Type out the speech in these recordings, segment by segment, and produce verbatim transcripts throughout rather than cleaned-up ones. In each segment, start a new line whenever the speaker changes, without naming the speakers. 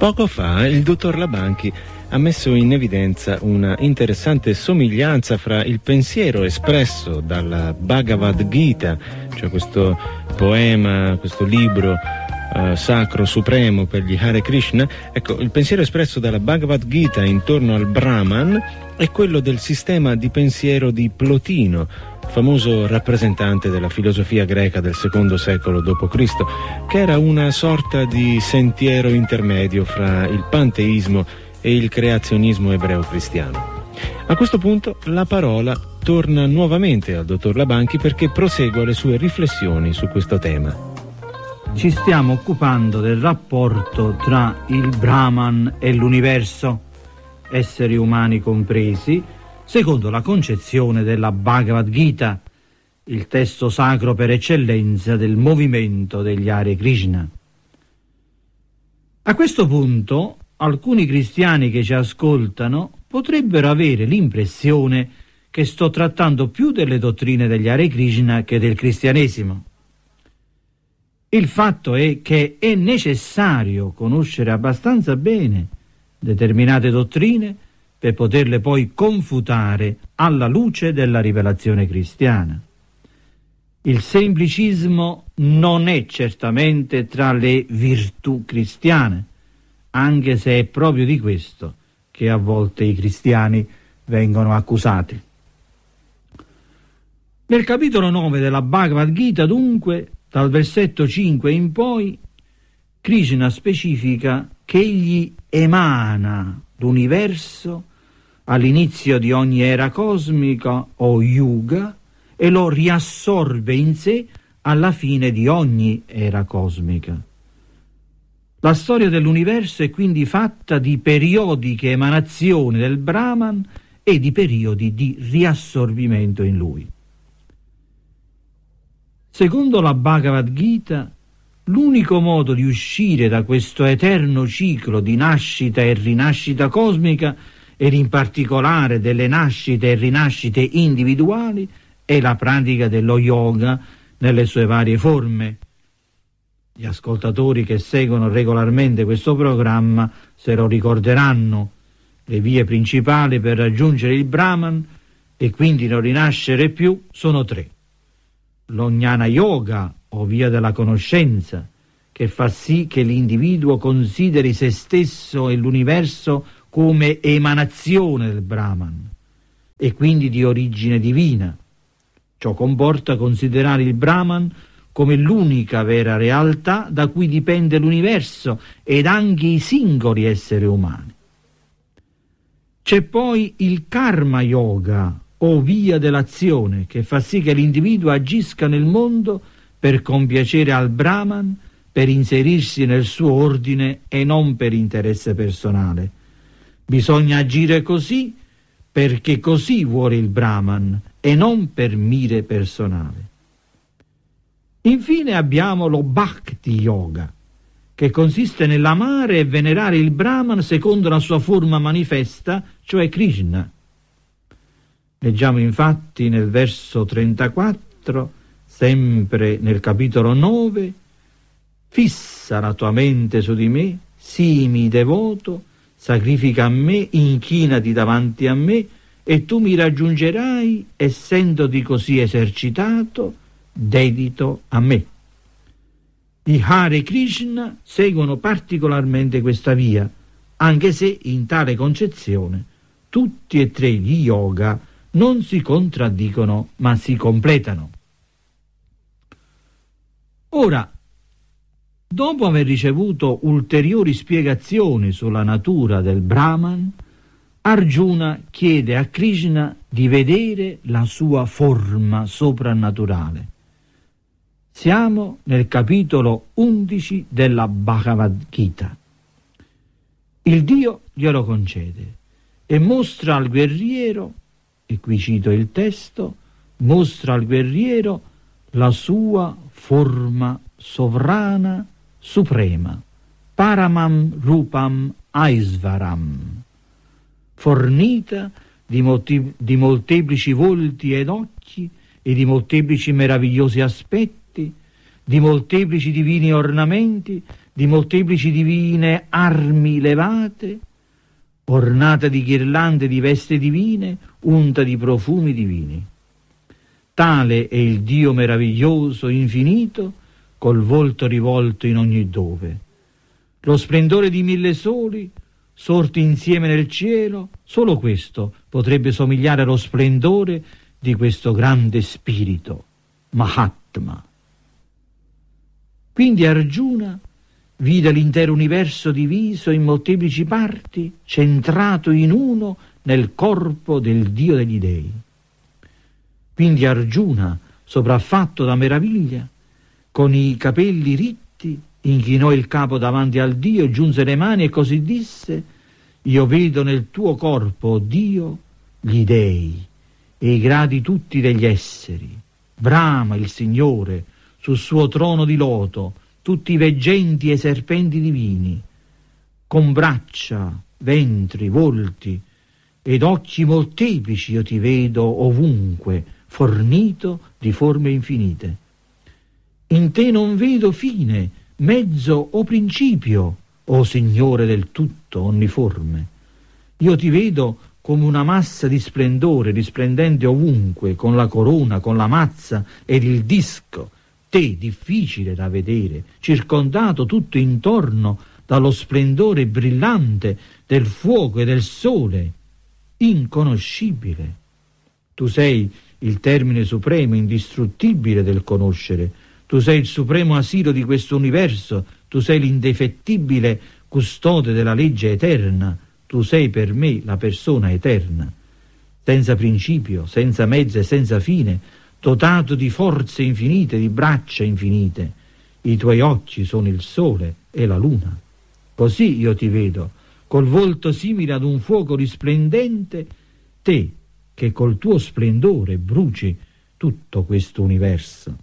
Poco fa il dottor Labanchi ha messo in evidenza una interessante somiglianza fra il pensiero espresso dalla Bhagavad Gita, cioè questo poema, questo libro uh, sacro supremo per gli Hare Krishna. Ecco, il pensiero espresso dalla Bhagavad Gita intorno al Brahman è quello del sistema di pensiero di Plotino, famoso rappresentante della filosofia greca del secondo secolo dopo Cristo, che era una sorta di sentiero intermedio fra il panteismo e il creazionismo ebreo-cristiano. A questo punto la parola torna nuovamente al dottor Labanchi perché prosegua le sue riflessioni su questo tema.
Ci stiamo occupando del rapporto tra il Brahman e l'universo, esseri umani compresi, secondo la concezione della Bhagavad Gita, il testo sacro per eccellenza del movimento degli Hare Krishna. A questo punto, alcuni cristiani che ci ascoltano potrebbero avere l'impressione che sto trattando più delle dottrine degli Hare Krishna che del cristianesimo. Il fatto è che è necessario conoscere abbastanza bene determinate dottrine per poterle poi confutare alla luce della rivelazione cristiana. Il semplicismo non è certamente tra le virtù cristiane, anche se è proprio di questo che a volte i cristiani vengono accusati. Nel capitolo nove della Bhagavad Gita, dunque, dal versetto cinque in poi, Krishna specifica che egli emana l'universo all'inizio di ogni era cosmica o yuga e lo riassorbe in sé alla fine di ogni era cosmica. La storia dell'universo è quindi fatta di periodiche emanazioni del Brahman e di periodi di riassorbimento in lui. Secondo la Bhagavad Gita, l'unico modo di uscire da questo eterno ciclo di nascita e rinascita cosmica, ed in particolare delle nascite e rinascite individuali, è la pratica dello yoga nelle sue varie forme. Gli ascoltatori che seguono regolarmente questo programma se lo ricorderanno. Le vie principali per raggiungere il Brahman e quindi non rinascere più sono tre. Lo Jnana Yoga, o via della conoscenza, che fa sì che l'individuo consideri se stesso e l'universo come emanazione del Brahman e quindi di origine divina. Ciò comporta considerare il Brahman come l'unica vera realtà da cui dipende l'universo ed anche i singoli esseri umani. C'è poi il Karma Yoga, o via dell'azione, che fa sì che l'individuo agisca nel mondo per compiacere al Brahman, per inserirsi nel suo ordine e non per interesse personale. Bisogna agire così perché così vuole il Brahman e non per mire personale. Infine abbiamo lo Bhakti Yoga, che consiste nell'amare e venerare il Brahman secondo la sua forma manifesta, cioè Krishna. Leggiamo infatti nel verso trentaquattro, sempre nel capitolo nove: fissa la tua mente su di me, sii devoto, sacrifica a me, inchinati davanti a me, e tu mi raggiungerai, essendoti così esercitato, dedito a me. I Hare Krishna seguono particolarmente questa via, anche se in tale concezione tutti e tre gli yoga non si contraddicono ma si completano. Ora, dopo aver ricevuto ulteriori spiegazioni sulla natura del Brahman, Arjuna chiede a Krishna di vedere la sua forma soprannaturale. Siamo nel capitolo undici della Bhagavad Gita. Il Dio glielo concede e mostra al guerriero, e qui cito il testo, mostra al guerriero la sua forma sovrana suprema, Paramam Rupam Aisvaram, fornita di, molti, di molteplici volti ed occhi e di molteplici meravigliosi aspetti, di molteplici divini ornamenti, di molteplici divine armi levate, ornata di ghirlande di veste divine, unta di profumi divini. Tale è il Dio meraviglioso, infinito, col volto rivolto in ogni dove. Lo splendore di mille soli, sorti insieme nel cielo, solo questo potrebbe somigliare allo splendore di questo grande spirito, Mahatma. Quindi Arjuna vide l'intero universo diviso in molteplici parti, centrato in uno nel corpo del Dio degli dei. Quindi Arjuna, sopraffatto da meraviglia, con i capelli ritti, inchinò il capo davanti al Dio, giunse le mani e così disse: io vedo nel tuo corpo, o Dio, gli dei e i gradi tutti degli esseri. Brahma, il Signore, sul suo trono di loto, tutti i veggenti e serpenti divini, con braccia, ventri, volti ed occhi molteplici io ti vedo ovunque, fornito di forme infinite. In te non vedo fine, mezzo o principio, o Signore del tutto onniforme. Io ti vedo come una massa di splendore risplendente ovunque, con la corona, con la mazza ed il disco, te difficile da vedere, circondato tutto intorno dallo splendore brillante del fuoco e del sole, inconoscibile. Tu sei il termine supremo, indistruttibile del conoscere. Tu sei il supremo asilo di questo universo. Tu sei l'indefettibile custode della legge eterna. Tu sei per me la persona eterna, senza principio, senza mezzo e senza fine, dotato di forze infinite, di braccia infinite. I tuoi occhi sono il sole e la luna. Così io ti vedo, col volto simile ad un fuoco risplendente, te che col tuo splendore bruci tutto questo universo.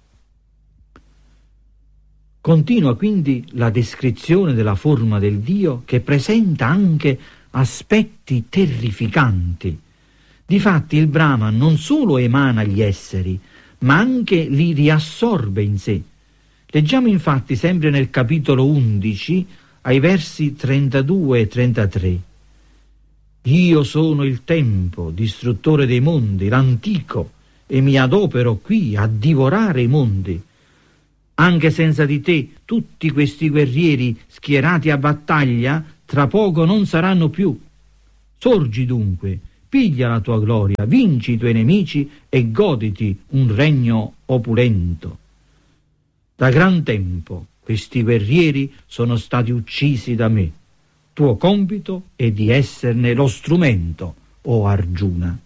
Continua quindi la descrizione della forma del Dio, che presenta anche aspetti terrificanti. Difatti il Brahma non solo emana gli esseri, ma anche li riassorbe in sé. Leggiamo infatti sempre nel capitolo undici, ai versi trentadue e trentatré. Io sono il tempo, distruttore dei mondi, l'antico, e mi adopero qui a divorare i mondi. Anche senza di te tutti questi guerrieri schierati a battaglia tra poco non saranno più. Sorgi dunque, piglia la tua gloria, vinci i tuoi nemici e goditi un regno opulento. Da gran tempo questi guerrieri sono stati uccisi da me. Tuo compito è di esserne lo strumento, o Arjuna.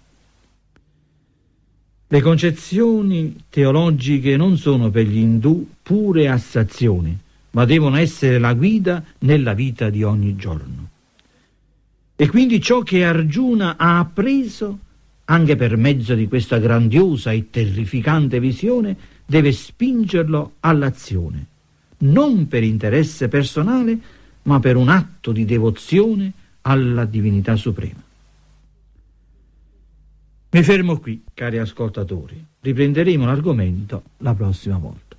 Le concezioni teologiche non sono per gli indù pure astrazioni, ma devono essere la guida nella vita di ogni giorno. E quindi ciò che Arjuna ha appreso, anche per mezzo di questa grandiosa e terrificante visione, deve spingerlo all'azione, non per interesse personale, ma per un atto di devozione alla divinità suprema. Mi fermo qui, cari ascoltatori. Riprenderemo l'argomento la prossima volta.